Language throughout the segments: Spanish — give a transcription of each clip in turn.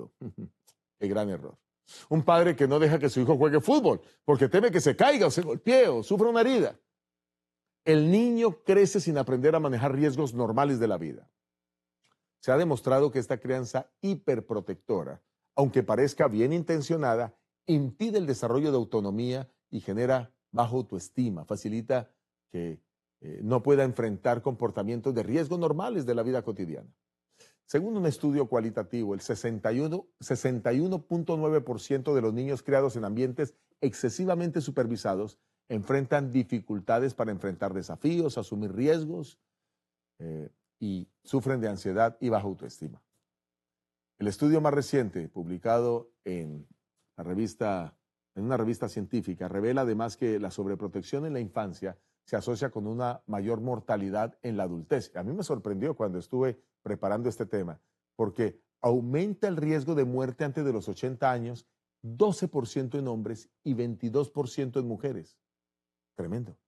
jugando. Qué gran error. Un padre que no deja que su hijo juegue fútbol porque teme que se caiga o se golpee o sufra una herida. El niño crece sin aprender a manejar riesgos normales de la vida. Se ha demostrado que esta crianza hiperprotectora, aunque parezca bien intencionada, impide el desarrollo de autonomía y genera baja autoestima, facilita que no pueda enfrentar comportamientos de riesgo normales de la vida cotidiana. Según un estudio cualitativo, el 61.9% de los niños criados en ambientes excesivamente supervisados enfrentan dificultades para enfrentar desafíos, asumir riesgos y sufren de ansiedad y baja autoestima. El estudio más reciente, publicado en una revista científica, revela además que la sobreprotección en la infancia se asocia con una mayor mortalidad en la adultez. A mí me sorprendió cuando estuve preparando este tema, porque aumenta el riesgo de muerte antes de los 80 años, 12% en hombres y 22% en mujeres. Tremendo.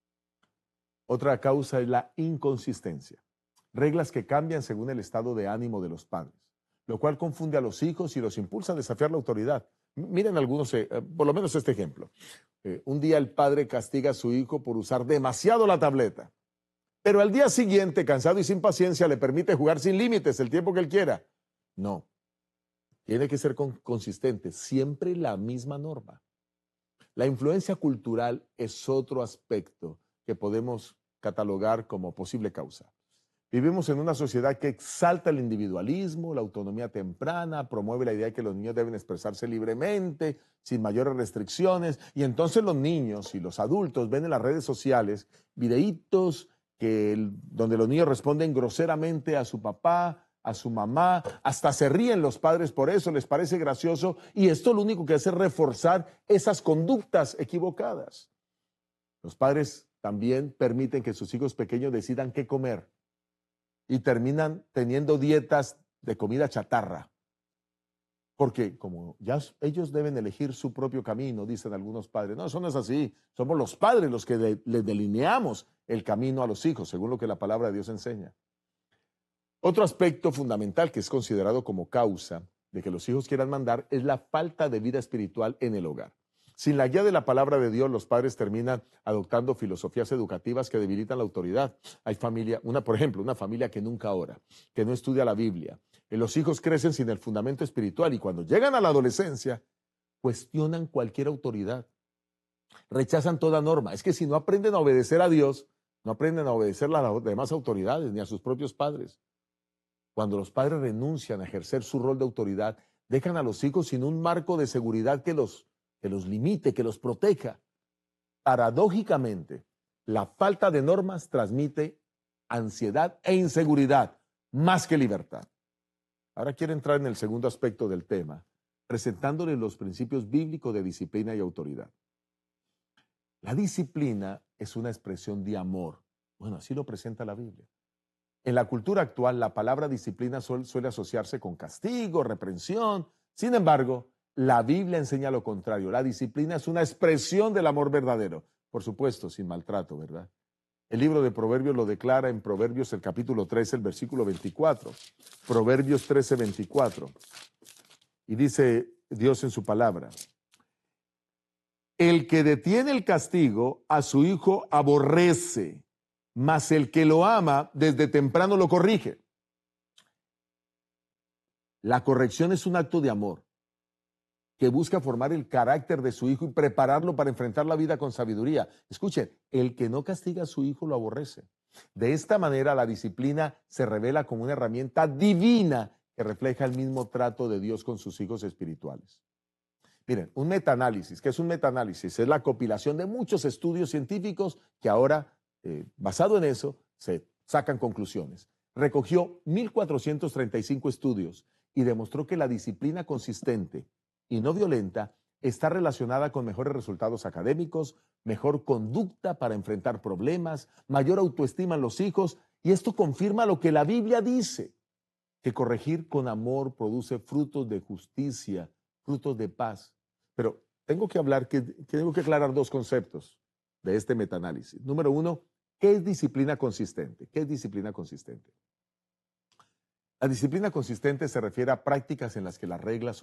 Otra causa es la inconsistencia. Reglas que cambian según el estado de ánimo de los padres, lo cual confunde a los hijos y los impulsa a desafiar la autoridad. Miren algunos, por lo menos este ejemplo. Un día el padre castiga a su hijo por usar demasiado la tableta, pero al día siguiente, cansado y sin paciencia, le permite jugar sin límites el tiempo que él quiera. No, tiene que ser consistente, siempre la misma norma. La influencia cultural es otro aspecto que podemos catalogar como posible causa. Vivimos en una sociedad que exalta el individualismo, la autonomía temprana, promueve la idea de que los niños deben expresarse libremente, sin mayores restricciones, y entonces los niños y los adultos ven en las redes sociales videitos donde los niños responden groseramente a su papá, a su mamá, hasta se ríen los padres por eso, les parece gracioso, y esto lo único que hace es reforzar esas conductas equivocadas. Los padres también permiten que sus hijos pequeños decidan qué comer y terminan teniendo dietas de comida chatarra. Porque como ya ellos deben elegir su propio camino, dicen algunos padres. No, eso no es así. Somos los padres los que le delineamos el camino a los hijos, según lo que la palabra de Dios enseña. Otro aspecto fundamental que es considerado como causa de que los hijos quieran mandar es la falta de vida espiritual en el hogar. Sin la guía de la palabra de Dios, los padres terminan adoptando filosofías educativas que debilitan la autoridad. Hay por ejemplo, una familia que nunca ora, que no estudia la Biblia. Los hijos crecen sin el fundamento espiritual y cuando llegan a la adolescencia, cuestionan cualquier autoridad. Rechazan toda norma. Es que si no aprenden a obedecer a Dios, no aprenden a obedecer a las demás autoridades ni a sus propios padres. Cuando los padres renuncian a ejercer su rol de autoridad, dejan a los hijos sin un marco de seguridad que los limite, que los proteja. Paradójicamente, la falta de normas transmite ansiedad e inseguridad más que libertad. Ahora quiero entrar en el segundo aspecto del tema, presentándoles los principios bíblicos de disciplina y autoridad. La disciplina es una expresión de amor. Bueno, así lo presenta la Biblia. En la cultura actual, la palabra disciplina suele asociarse con castigo, reprensión. Sin embargo, la Biblia enseña lo contrario. La disciplina es una expresión del amor verdadero. Por supuesto, sin maltrato, ¿verdad? El libro de Proverbios lo declara en Proverbios el capítulo 13, el versículo 24. Proverbios 13, 24. Y dice Dios en su palabra: el que detiene el castigo a su hijo aborrece, mas el que lo ama desde temprano lo corrige. La corrección es un acto de amor que busca formar el carácter de su hijo y prepararlo para enfrentar la vida con sabiduría. Escuchen, el que no castiga a su hijo lo aborrece. De esta manera, la disciplina se revela como una herramienta divina que refleja el mismo trato de Dios con sus hijos espirituales. Miren, un metaanálisis. ¿Qué es un metaanálisis? Es la compilación de muchos estudios científicos que ahora, basado en eso, se sacan conclusiones. Recogió 1.435 estudios y demostró que la disciplina consistente y no violenta está relacionada con mejores resultados académicos, mejor conducta para enfrentar problemas, mayor autoestima en los hijos, y esto confirma lo que la Biblia dice, que corregir con amor produce frutos de justicia, frutos de paz. Pero tengo que aclarar dos conceptos de este metaanálisis. Número uno, ¿qué es disciplina consistente? ¿Qué es disciplina consistente? La disciplina consistente se refiere a prácticas en las que las reglas